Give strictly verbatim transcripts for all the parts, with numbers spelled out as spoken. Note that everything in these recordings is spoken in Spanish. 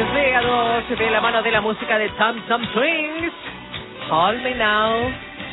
de a dos, de la mano de la música de Tom Tom Twins. Hold Me Now.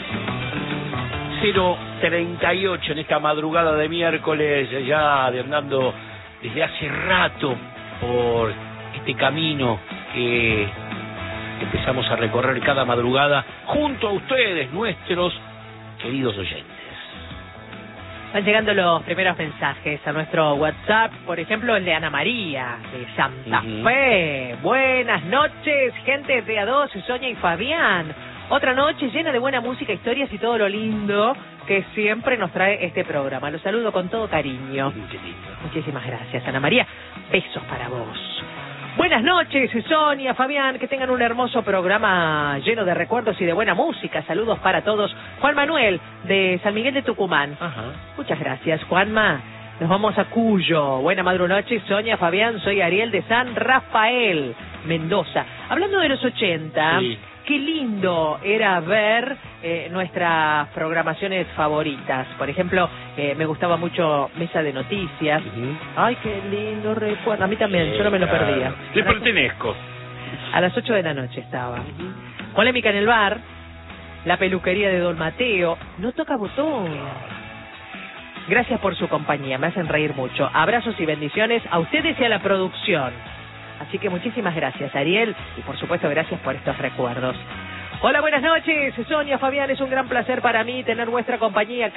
cero treinta y ocho en esta madrugada de miércoles, ya de andando desde hace rato por este camino que empezamos a recorrer cada madrugada junto a ustedes, nuestros queridos oyentes. Van llegando los primeros mensajes a nuestro WhatsApp, por ejemplo el de Ana María, de Santa uh-huh. Fe. Buenas noches, gente de a dos, Sonia y Fabián. Otra noche llena de buena música, historias y todo lo lindo que siempre nos trae este programa. Los saludo con todo cariño. Muchísimas gracias, Ana María. Besos para vos. Buenas noches, Sonia, Fabián, que tengan un hermoso programa lleno de recuerdos y de buena música. Saludos para todos. Juan Manuel, de San Miguel de Tucumán. Ajá. Muchas gracias, Juanma. Nos vamos a Cuyo. Buena madrugada, Sonia, Fabián. Soy Ariel de San Rafael, Mendoza. Hablando de los ochenta, sí. Qué lindo era ver eh, nuestras programaciones favoritas. Por ejemplo, eh, me gustaba mucho Mesa de Noticias. Uh-huh. Ay, qué lindo recuerdo. A mí también, sí, yo no me lo claro. perdía. Le pertenezco. A las ocho de la noche estaba. Uh-huh. Polémica en el bar. La peluquería de Don Mateo. No toca botón. Gracias por su compañía, me hacen reír mucho. Abrazos y bendiciones a ustedes y a la producción. Así que muchísimas gracias, Ariel, y por supuesto gracias por estos recuerdos. Hola, buenas noches, Sonia, Fabián, es un gran placer para mí tener vuestra compañía